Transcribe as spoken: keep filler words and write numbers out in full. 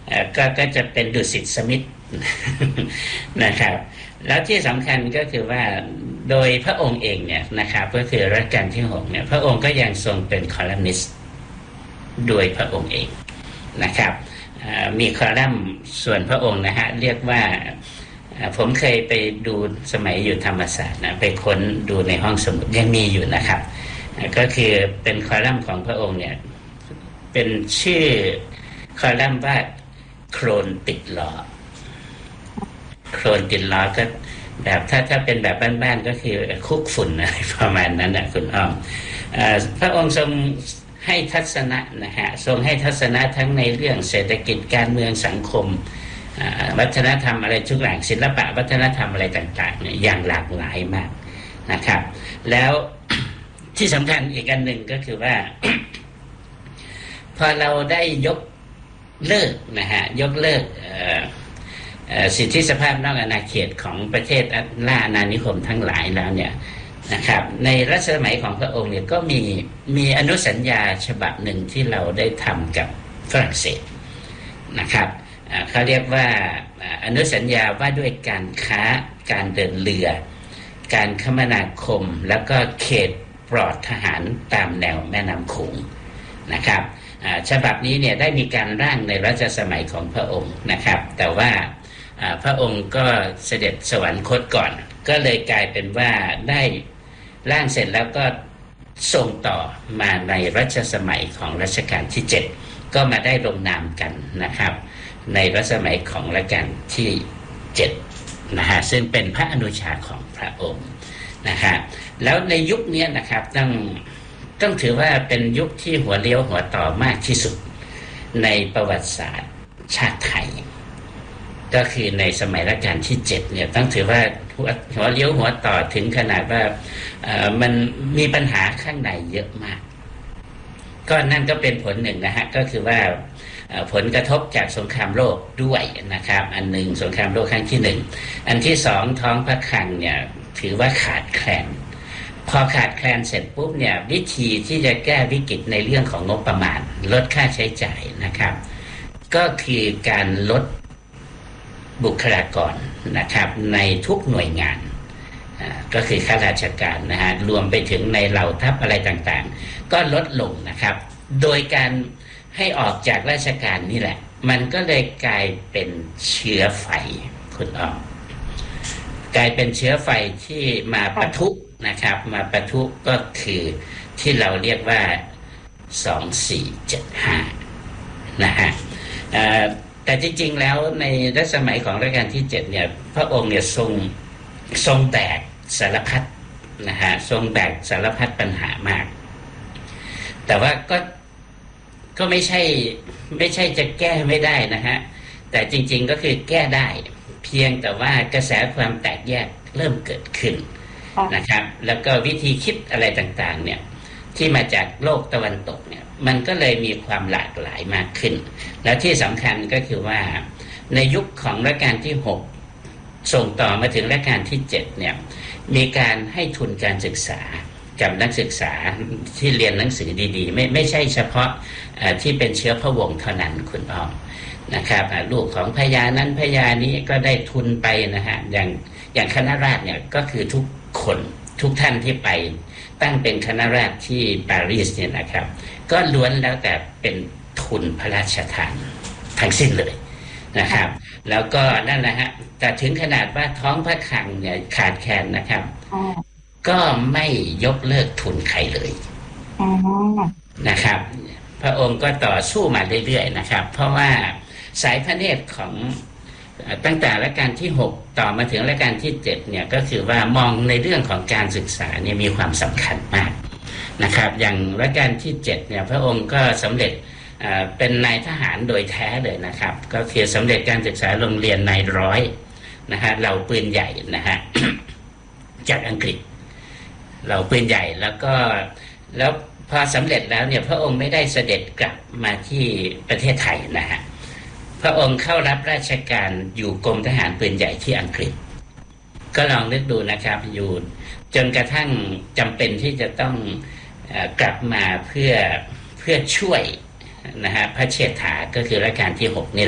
ก็ก็จะเป็นดุสิตสมิธนะครับแล้วที่สำคัญก็คือว่าโดยพระองค์เองเนี่ยนะครับก็คือรัชกาลที่หกเนี่ยพระองค์ก็ยังทรงเป็นคอลัมนิสต์โดยพระองค์เองนะครับมีคอลัมน์ส่วนพระองค์นะฮะเรียกว่าผมเคยไปดูสมัยอยู่ธรรมศาสตร์นะไปค้นดูในห้องสมุดยังมีอยู่นะครับก็คือเป็นคอลัมน์ของพระองค์เนี่ยเป็นชื่อคอลัมน์ว่าโครนติดล้อโครนติดล้อก็แบบถ้าถ้าเป็นแบบบ้านๆก็คือคุกฝุ่นอะไรประมาณนั้นนะคุณอ้อมพระองค์ทรงให้ทัศนะนะฮะทรงให้ทัศนะทั้งในเรื่องเศรษฐกิจการเมืองสังคมวัฒนธรรมอะไรทุกอย่างศิลปะวัฒนธรรมอะไรต่างๆเนี่ยอย่างหลากหลายมากนะครับแล้วที่สำคัญอีกอันหนึ่งก็คือว่า พอเราได้ยกเลิกนะฮะยกเลิกสิทธิสภาพนอกอาณาเขตของประเทศล่าอาณานิคมทั้งหลายแล้วเนี่ยนะครับในรัชสมัยของพระองค์เนี่ยก็มีมีอนุสัญญาฉบับหนึ่งที่เราได้ทำกับฝรั่งเศสนะครับเขาเรียกว่าอนุสัญญาว่าด้วยการค้าการเดินเรือการคมนาคมแล้วก็เขตปลอดทหารตามแนวแม่น้ำโขงนะครับฉบับนี้เนี่ยได้มีการร่างในรัชสมัยของพระองค์นะครับแต่ว่าพระองค์ก็เสด็จสวรรคตก่อนก็เลยกลายเป็นว่าได้ร่างเสร็จแล้วก็ส่งต่อมาในรัชสมัยของรัชกาลที่เจ็ดก็มาได้ลงนามกันนะครับในรัชสมัยของรัชกาลที่เจ็ดนะฮะซึ่งเป็นพระอนุชาของพระองค์นะฮะแล้วในยุคนี้นะครับต้องต้องถือว่าเป็นยุคที่หัวเลี้ยวหัวต่อมากที่สุดในประวัติศาสตร์ชาติไทยก็คือในสมัยรัชกาลที่เจ็ดเนี่ยต้องถือว่าหัวเลี้ยวหัวต่อถึงขนาดว่ามันมีปัญหาข้างในเยอะมากก็นั่นก็เป็นผลหนึ่งนะฮะก็คือว่าผลกระทบจากสงครามโลกด้วยนะครับอันหนึ่งสงครามโลกครั้งที่หนึ่งอันที่สองท้องพระคลังเนี่ยถือว่าขาดแคลนพอขาดแคลนเสร็จปุ๊บเนี่ยวิธีที่จะแก้วิกฤตในเรื่องของงบประมาณลดค่าใช้จ่ายนะครับก็คือการลดบุคลากรนะครับในทุกหน่วยงานก็คือข้าราชการนะฮะรวมไปถึงในเหล่าทัพอะไรต่างๆก็ลดลงนะครับโดยการให้ออกจากราชการนี่แหละมันก็เลยกลายเป็นเชื้อไฟคุณอ้อมกลายเป็นเชื้อไฟที่มาปะทุนะครับมาปะทุก็คือที่เราเรียกว่าสองสี่เจ็ดห้านะฮะแต่จริงๆแล้วในรัชสมัยของรัชกาลที่เจ็ดเนี่ยพระองค์เนี่ยทรงทรงแบกสารพัดนะฮะทรงแบกสารพัดปัญหามากแต่ว่าก็ก็ไม่ใช่ไม่ใช่จะแก้ไม่ได้นะฮะแต่จริงๆก็คือแก้ได้เพียงแต่ว่ากระแสความแตกแยกเริ่มเกิดขึ้นนะครับแล้วก็วิธีคิดอะไรต่างๆเนี่ยที่มาจากโลกตะวันตกเนี่ยมันก็เลยมีความหลากหลายมากขึ้นแล้วที่สำคัญก็คือว่าในยุคของรัชกาลที่หกส่งต่อมาถึงรัชกาลที่เจ็ดเนี่ยมีการให้ทุนการศึกษากับนักศึกษาที่เรียนหนังสือดีๆไม่ไม่ใช่เฉพาะที่เป็นเชื้อพระวงศ์เท่านั้นคุณอ้อมนะครับลูกของพญานั้นพญานี้ก็ได้ทุนไปนะฮะอย่างอย่างคณะราษฎรเนี่ยก็คือทุกคนทุกท่านที่ไปตั้งเป็นคณะราษฎรที่ปารีสเนี่ยนะครับก็ล้วนแล้วแต่เป็นทุนพระราชทานทั้งสิ้นเลยนะครับแล้วก็นั่นแหละฮะแต่ถึงขนาดว่าท้องพระคลังเนี่ยขาดแคลนนะครับก็ไม่ยกเลิกทุนใครเลยนะครับพระองค์ก็ต่อสู้มาเรื่อยๆนะครับเพราะว่าสายพระเนตรของตั้งแต่รัชกาลที่หกต่อมาถึงรัชกาลที่เจ็ดเนี่ยก็คือว่ามองในเรื่องของการศึกษาเนี่ยมีความสำคัญมากนะครับอย่างรัชกาลที่เจ็ดเนี่ยพระองค์ก็สำเร็จเป็นนายทหารโดยแท้เลยนะครับก็คือสำเร็จการศึกษาโรงเรียนนายร้อยนะฮะเหล่าปืนใหญ่นะฮะ จากอังกฤษเหล่าปืนใหญ่แล้วก็แล้วพอสำเร็จแล้วเนี่ยพระองค์ไม่ได้เสด็จกลับมาที่ประเทศไทยนะฮะพระองค์เข้ารับราชการอยู่กรมทหารปืนใหญ่ที่อังกฤษก็ลองนึกดูนะครับอยู่จนกระทั่งจำเป็นที่จะต้องเอ่อกลับมาเพื่อเพื่อช่วยนะฮะพระเชษฐาก็คือรัชกาลที่หกนี่